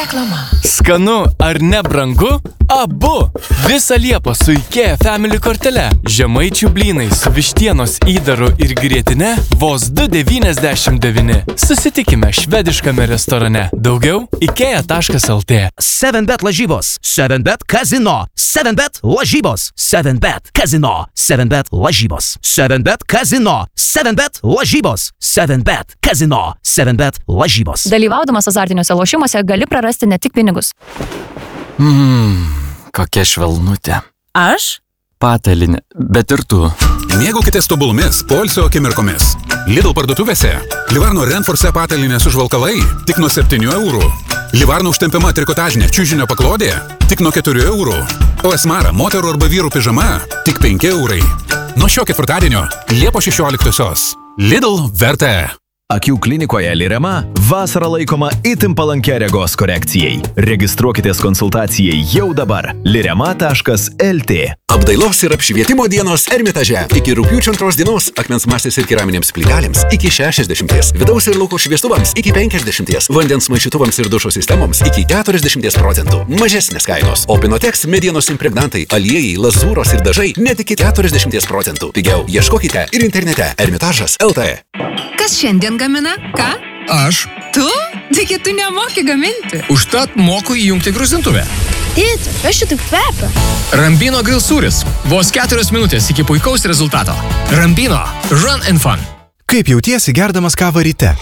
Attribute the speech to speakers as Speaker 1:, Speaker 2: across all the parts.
Speaker 1: Reklama.
Speaker 2: Skanu ar nebrangu? Abu. Visą Liepą su IKEA Family kortele. Žemaičių blynai su vištienos įdaru ir grietine vos 2,99. Susitikime švediškame restorane. Daugiau ikea.lt.
Speaker 3: 7bet lažybos, 7bet kazino, 7bet lažybos, 7bet kazino, 7bet lažybos, 7bet kazino, 7bet lažybos, 7bet kazino, 7bet lažybos.
Speaker 4: Dalyvaudamas azartiniuose lošimuose gali prarasti ne tik pinigus.
Speaker 5: Kokia švelnutė.
Speaker 4: Aš?
Speaker 5: Patalinė, bet ir tu.
Speaker 6: Mėgaukitės tobulumis, poilsio akimirkomis. Lidl parduotuvėse. Livarno Renforce patalinė su žvalkalai tik nuo 7 eurų. Livarno užtempiama trikotažinė čiužinio paklodė tik nuo 4 eurų. O Esmara moterų arba vyrų pižama tik 5 eurai. Nuo šio ketvirtadienio Liepos 16-osios. Lidl verta.
Speaker 7: Akių klinikoje Lirema vasara laikoma itin palankia regos korekcijai. Registruokitės konsultacijai jau dabar. lirema.lt.
Speaker 8: Apdailos ir apšvietimo dienos Ermitaže. Iki rugpjūčio 2 dienos akmens masės ir keraminėms plytelėms iki 60%. Vidaus ir lauko šviestuvams iki 50%. Vandens maišytuvams ir dušo sistemoms iki 40%. Mažesnės kainos. O Pinotex medienos impregnantai, aliejai, lazūros ir dažai net iki 40%. Pigiau ieškokite ir internete Ermitažas.lt.
Speaker 1: Kas šiandien gamina? Ką?
Speaker 9: Aš.
Speaker 1: Tu? Taigi tu nemoki gaminti.
Speaker 9: Užtat moku įjungti gruzintuvę.
Speaker 10: Tėti, kas šitaip kvepia?
Speaker 9: Rambino grill sūris. Vos 4 minutės iki puikaus rezultato. Rambino. Run and fun.
Speaker 11: Kaip jautiesi gerdamas kavą ryte?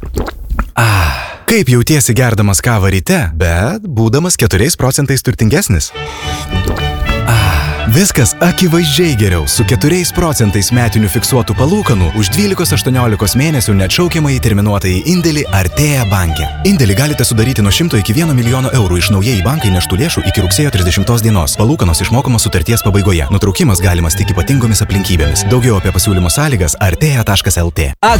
Speaker 11: Kaip jautiesi gerdamas kavą ryte, bet būdamas 4% turtingesnis? Viskas akivaizdžiai geriau su 4% metinių fiksuotų palūkanų už 12-18 mėnesių neatšaukiamai terminuotąjį indėlį Artėja banke. Indėlį galite sudaryti nuo 100 iki 1 milijono eurų iš naujai bankai neštų lėšų iki rugsėjo 30 dienos. Palūkanos išmokamos sutarties pabaigoje. Nutraukimas galimas tik ypatingomis aplinkybėmis. Daugiau apie pasiūlymo sąlygas artėja.lt.